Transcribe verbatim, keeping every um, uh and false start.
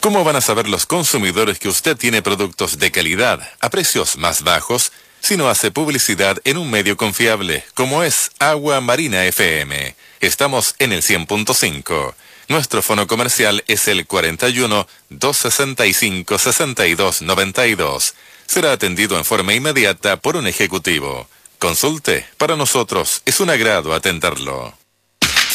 ¿Cómo van a saber los consumidores que usted tiene productos de calidad a precios más bajos si no hace publicidad en un medio confiable como es Agua Marina F M? Estamos en el cien punto cinco. Nuestro fono comercial es el cuarenta y uno, doscientos sesenta y cinco, sesenta y dos noventa y dos. Será atendido en forma inmediata por un ejecutivo. Consulte, para nosotros es un agrado atenderlo.